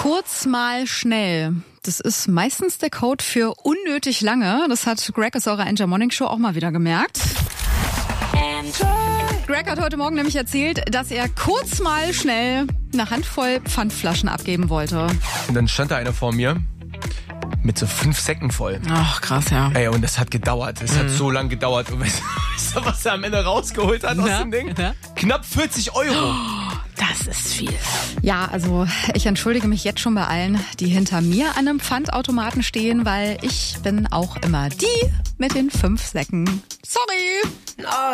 Kurz mal schnell. Das ist meistens der Code für unnötig lange. Das hat Greg aus eurer Enjoy Morning Show auch mal wieder gemerkt. Greg hat heute Morgen nämlich erzählt, dass er kurz mal schnell eine Handvoll Pfandflaschen abgeben wollte. Und dann stand da einer vor mir mit so 5 Säcken voll. Ach, krass, ja. Ey, und das hat gedauert. Es hat so lange gedauert. Und weißt du, was er am Ende rausgeholt hat aus dem Ding? Ja. Knapp 40 €. Das ist viel. Ja, also ich entschuldige mich jetzt schon bei allen, die hinter mir an einem Pfandautomaten stehen, weil ich bin auch immer die mit den 5 Säcken. Sorry!